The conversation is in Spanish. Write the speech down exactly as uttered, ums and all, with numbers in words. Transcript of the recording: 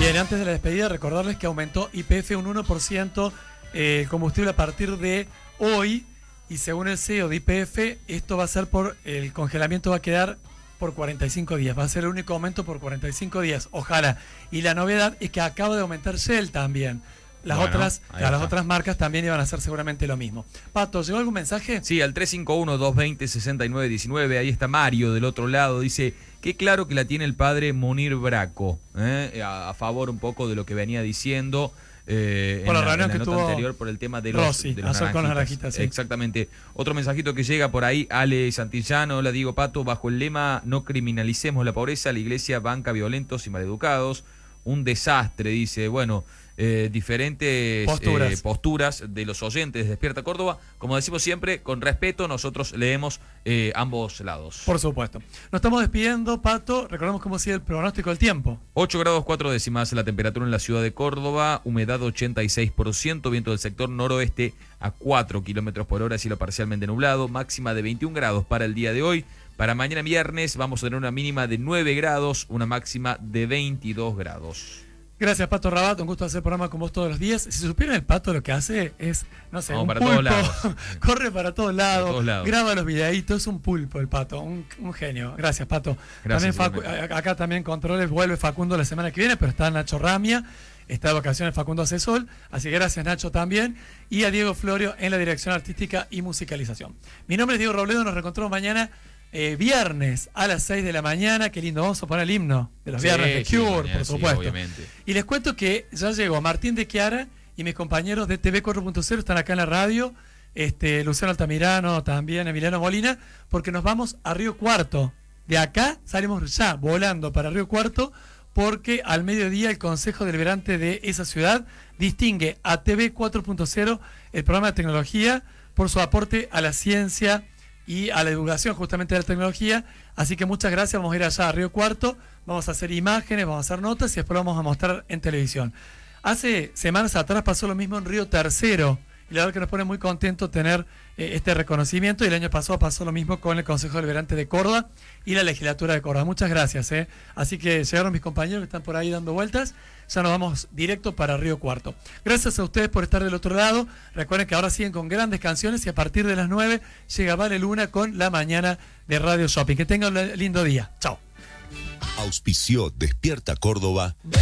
Bien, antes de la despedida, recordarles que aumentó Y P F un uno por ciento eh, el combustible a partir de hoy. Y según el C E O de Y P F, esto va a ser por, el congelamiento va a quedar por cuarenta y cinco días. Va a ser el único aumento por cuarenta y cinco días. Ojalá. Y la novedad es que acaba de aumentar Shell también. Las, bueno, otras, las otras marcas también iban a hacer seguramente lo mismo. Pato, ¿llegó algún mensaje? Sí, al tres cinco uno, dos dos cero, seis nueve uno nueve. Ahí está Mario del otro lado. Dice, qué claro que la tiene el padre Munir Braco. ¿eh? A, a favor un poco de lo que venía diciendo eh, por en la, la, reunión en la que nota tuvo anterior por el tema de los, Rossi, de los naranjitas. con naranjitas sí. Exactamente. Otro mensajito que llega por ahí, Ale Santillano. Hola, Diego Pato. Bajo el lema no criminalicemos la pobreza, la iglesia banca violentos y maleducados. Un desastre, dice. Bueno, eh, diferentes posturas. Eh, posturas de los oyentes de Despierta Córdoba. Como decimos siempre, con respeto, nosotros leemos eh, ambos lados. Por supuesto. Nos estamos despidiendo, Pato. Recordemos cómo sigue el pronóstico del tiempo. ocho grados cuatro décimas la temperatura en la ciudad de Córdoba, humedad ochenta y seis por ciento, viento del sector noroeste a cuatro kilómetros por hora, cielo parcialmente nublado, máxima de veintiún grados para el día de hoy. Para mañana viernes vamos a tener una mínima de nueve grados, una máxima de veintidós grados. Gracias, Pato Rabat, un gusto hacer programa con vos todos los días. Si supieran el Pato, lo que hace es, no sé, Vamos un para pulpo, todos lados. corre para todos lados, para todos lados, graba los videitos, es un pulpo el Pato, un, un genio. Gracias, Pato. Gracias, también Facu, acá también controles, vuelve Facundo la semana que viene, pero está Nacho Ramia, está de vacaciones Facundo Acesol, así que gracias, Nacho, también. Y a Diego Florio en la dirección artística y musicalización. Mi nombre es Diego Robledo, nos reencontramos mañana. Eh, viernes a las seis de la mañana, qué lindo, vamos a poner el himno de los sí, viernes de sí, Cure, mañana, por supuesto. Sí, obviamente. Y les cuento que ya llegó Martín de Chiara y mis compañeros de T V cuatro punto cero están acá en la radio, este, Luciano Altamirano, también Emiliano Molina, porque nos vamos a Río Cuarto. De acá salimos ya volando para Río Cuarto, porque al mediodía el Consejo Deliberante de esa ciudad distingue a T V cuatro punto cero, el programa de tecnología, por su aporte a la ciencia y a la divulgación justamente de la tecnología. Así que muchas gracias, vamos a ir allá a Río Cuarto, vamos a hacer imágenes, vamos a hacer notas y después lo vamos a mostrar en televisión. Hace semanas atrás pasó lo mismo en Río Tercero, y la verdad que nos pone muy contento tener eh, este reconocimiento, y el año pasado pasó lo mismo con el Consejo Deliberante de Córdoba y la Legislatura de Córdoba. Muchas gracias. Eh. Así que llegaron mis compañeros que están por ahí dando vueltas, ya nos vamos directo para Río Cuarto. Gracias a ustedes por estar del otro lado. Recuerden que ahora siguen con grandes canciones y a partir de las nueve llega Vale Luna con La Mañana de Radio Shopping. Que tengan un lindo día. Chao. Auspició Despierta Córdoba.